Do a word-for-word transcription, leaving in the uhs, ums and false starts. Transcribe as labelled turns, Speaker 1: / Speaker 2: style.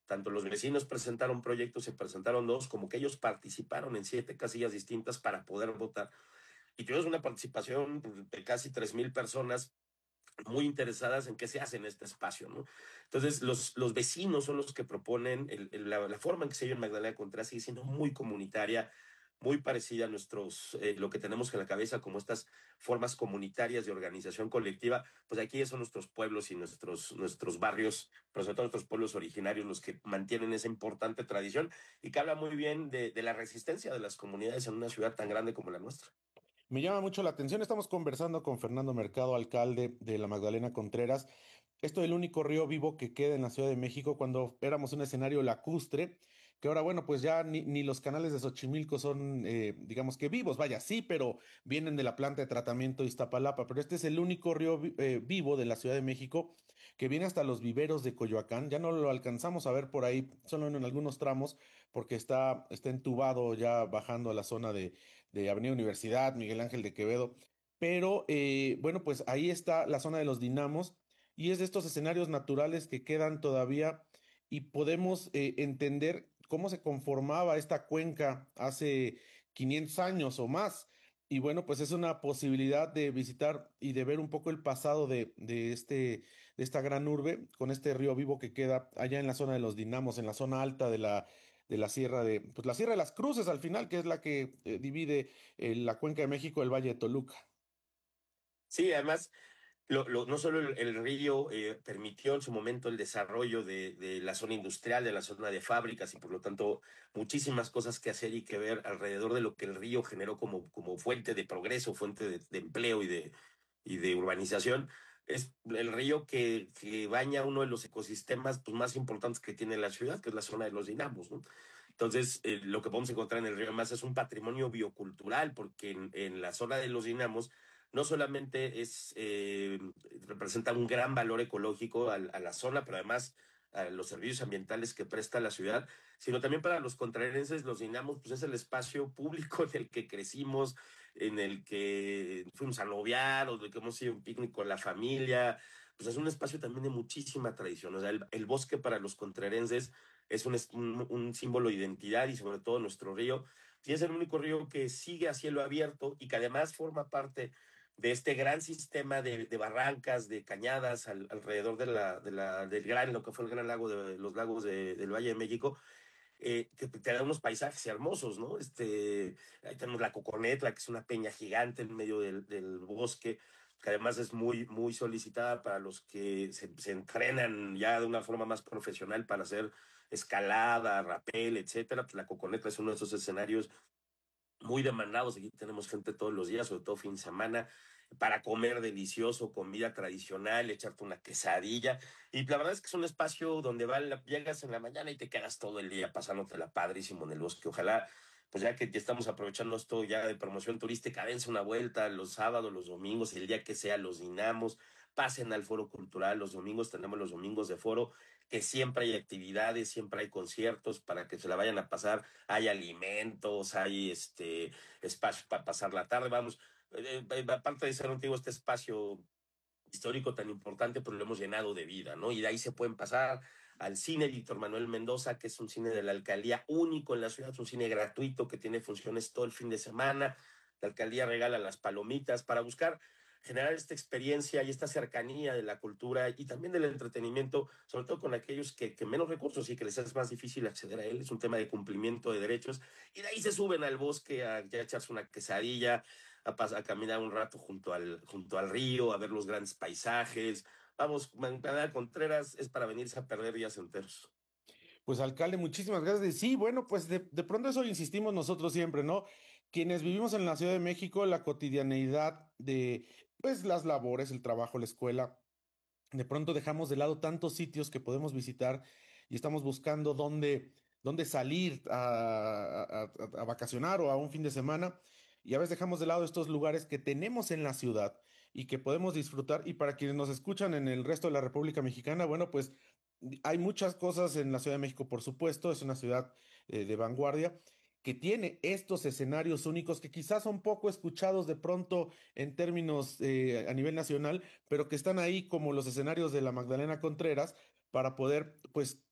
Speaker 1: tanto los vecinos presentaron proyectos, se presentaron dos, como que ellos participaron en siete casillas distintas para poder votar. Y tuvimos una participación de casi tres mil personas muy interesadas en qué se hace en este espacio, ¿no? Entonces, los, los vecinos son los que proponen el, el, la, la, forma en que se vive en Magdalena Contreras sigue siendo muy comunitaria, muy parecida a nuestros, eh, lo que tenemos en la cabeza como estas formas comunitarias de organización colectiva, pues aquí son nuestros pueblos y nuestros, nuestros barrios, pero sobre todo nuestros pueblos originarios los que mantienen esa importante tradición y que habla muy bien de, de la resistencia de las comunidades en una ciudad tan grande como la nuestra.
Speaker 2: Me llama mucho la atención. Estamos conversando con Fernando Mercado, alcalde de la Magdalena Contreras. Esto es el único río vivo que queda en la Ciudad de México cuando éramos un escenario lacustre, que ahora, bueno, pues ya ni, ni los canales de Xochimilco son, eh, digamos que vivos, vaya, sí, pero vienen de la planta de tratamiento de Iztapalapa. Pero este es el único río vi- eh, vivo de la Ciudad de México que viene hasta los viveros de Coyoacán. Ya no lo alcanzamos a ver por ahí, solo en algunos tramos, porque está, está entubado ya bajando a la zona de, de Avenida Universidad, Miguel Ángel de Quevedo. Pero eh, bueno, pues ahí está la zona de los dinamos y es de estos escenarios naturales que quedan todavía y podemos eh, entender cómo se conformaba esta cuenca hace quinientos años o más. Y bueno, pues es una posibilidad de visitar y de ver un poco el pasado de, de este, de esta gran urbe, con este río vivo que queda allá en la zona de los Dinamos, en la zona alta de la, de la Sierra de, pues la Sierra de las Cruces al final, que es la que eh, divide eh, la Cuenca de México del Valle de Toluca.
Speaker 1: Sí, además, Lo, lo, no solo el, el río eh, permitió en su momento el desarrollo de, de, la zona industrial, de la zona de fábricas y por lo tanto muchísimas cosas que hacer y que ver alrededor de lo que el río generó como, como fuente de progreso, fuente de, de empleo y de, y de urbanización. Es el río que, que baña uno de los ecosistemas pues, más importantes que tiene la ciudad, que es la zona de los dinamos, ¿no? Entonces, eh, lo que podemos encontrar en el río más es un patrimonio biocultural, porque en, en la zona de los dinamos no solamente es, eh, representa un gran valor ecológico a, a, la zona, pero además a los servicios ambientales que presta la ciudad, sino también para los contrarienses, los dinamos, pues es el espacio público en el que crecimos, en el que fuimos a noviar, o de que hemos ido a un picnic con la familia, pues es un espacio también de muchísima tradición. O sea, el, el bosque para los contrarienses es un, un, un símbolo de identidad y sobre todo nuestro río. Y es el único río que sigue a cielo abierto y que además forma parte de este gran sistema de, de barrancas, de cañadas al, alrededor de la, de la, del gran, lo que fue el gran lago de los lagos de, del Valle de México, eh, que te da unos paisajes hermosos, ¿no? Este, ahí tenemos la Coconetla, que es una peña gigante en medio del, del bosque, que además es muy, muy solicitada para los que se, se entrenan ya de una forma más profesional para hacer escalada, rapel, etcétera. Pues la Coconetla es uno de esos escenarios muy demandados. Aquí tenemos gente todos los días, sobre todo fin de semana, para comer delicioso, comida tradicional, echarte una quesadilla. Y la verdad es que es un espacio donde va, llegas en la mañana y te quedas todo el día pasándotela padrísimo en el bosque. Ojalá, pues ya que ya estamos aprovechando esto ya de promoción turística, dense una vuelta los sábados, los domingos, el día que sea, los dinamos. Pasen al foro cultural, los domingos tenemos los domingos de foro, que siempre hay actividades, siempre hay conciertos para que se la vayan a pasar, hay alimentos, hay este espacio para pasar la tarde, vamos, eh, eh, aparte de ser antiguo este espacio histórico tan importante, pues lo hemos llenado de vida, ¿no? Y de ahí se pueden pasar al cine Víctor Manuel Mendoza, que es un cine de la alcaldía único en la ciudad, es un cine gratuito que tiene funciones todo el fin de semana, la alcaldía regala las palomitas para buscar generar esta experiencia y esta cercanía de la cultura y también del entretenimiento, sobre todo con aquellos que, que menos recursos y que les es más difícil acceder a él. Es un tema de cumplimiento de derechos. Y de ahí se suben al bosque a ya echarse una quesadilla, a, pas a caminar un rato junto al, junto al río, a ver los grandes paisajes. Vamos, Magdalena Contreras es para venirse a perder días enteros.
Speaker 2: Pues alcalde, muchísimas gracias. Sí, bueno, pues de, de pronto eso insistimos nosotros siempre, ¿no? Quienes vivimos en la Ciudad de México, la cotidianeidad de, pues, las labores, el trabajo, la escuela, de pronto dejamos de lado tantos sitios que podemos visitar y estamos buscando dónde, dónde salir a, a- a- a vacacionar o a un fin de semana. Y a veces dejamos de lado estos lugares que tenemos en la ciudad y que podemos disfrutar. Y para quienes nos escuchan en el resto de la República Mexicana, bueno, pues hay muchas cosas en la Ciudad de México, por supuesto, es una ciudad eh, de vanguardia que tiene estos escenarios únicos que quizás son poco escuchados de pronto en términos eh, a nivel nacional, pero que están ahí como los escenarios de la Magdalena Contreras para poder, pues,